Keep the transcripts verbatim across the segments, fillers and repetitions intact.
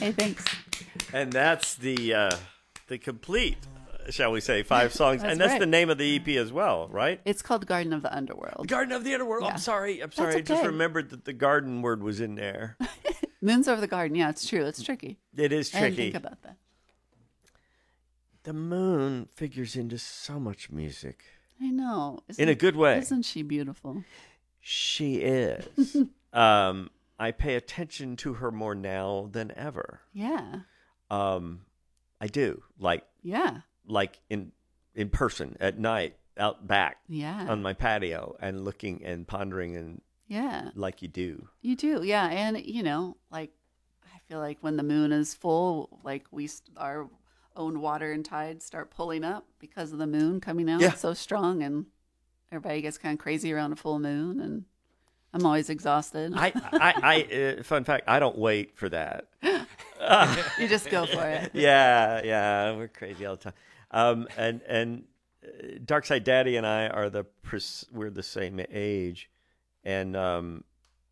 Hey, thanks. And that's the uh, the complete, shall we say, five songs. That's and that's right. the name of the E P as well, right? It's called Garden of the Underworld. Garden of the Underworld. Yeah. I'm sorry. I'm That's sorry. I just okay. remembered that the garden word was in there. Moon's Over the Garden. Yeah, it's true. It's tricky. It is I didn't tricky. think about that. The moon figures into so much music. I know. Isn't, In a good way. Isn't she beautiful? She is. um, I pay attention to her more now than ever. Yeah. Um, I do. Like Yeah. like in in person at night out back Yeah. on my patio and looking and pondering and Yeah. like you do. You do. Yeah. And, you know, like, I feel like when the moon is full, like we, st- our own water and tides start pulling up because of the moon coming out Yeah. so strong, and everybody gets kind of crazy around a full moon, and I'm always exhausted. I I, I uh, fun fact, I don't wait for that. You just go for it. Yeah, yeah, we're crazy all the time. Um, and and uh, Darkside Daddy and I are the pres- we're the same age, and um,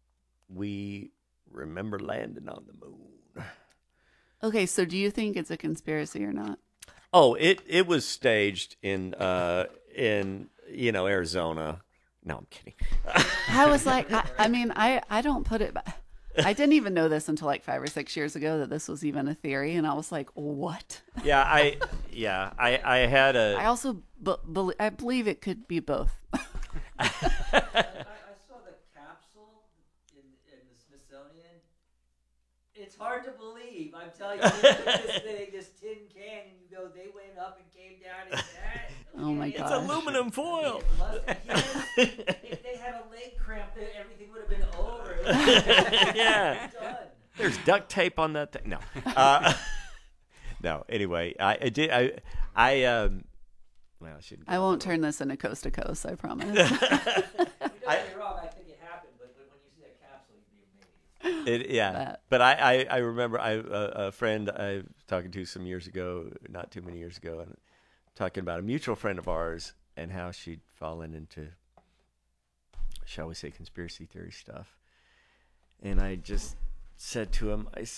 we remember landing on the moon. Okay, so do you think it's a conspiracy or not? Oh, it it was staged in uh in you know Arizona. No, I'm kidding. I was like, I, I mean, I, I don't put it, I didn't even know this until like five or six years ago that this was even a theory. And I was like, what? Yeah, I yeah I I had a I also, be, be, I believe it could be both. I, I saw the capsule in, in the Smithsonian. It's hard to believe. I'm telling you, you look at this thing, this tin can, and you go, they went up and came down and that. Oh my It's it's gosh. aluminum foil. It must, yes, if they had a leg cramp, then everything would have been over. It was Yeah. done. There's duct tape on that thing. No. Uh, no. Anyway, I, I did. I. I. Um. Well, I shouldn't. I won't turn this into coast to coast, I promise. You don't get me wrong, I think it happened, but when you see that capsule, you'd be amazed. It, yeah. That. But I. I, I remember. I uh, a friend I was talking to some years ago, not too many years ago, and talking about a mutual friend of ours and how she'd fallen into, shall we say, conspiracy theory stuff. And I just said to him, I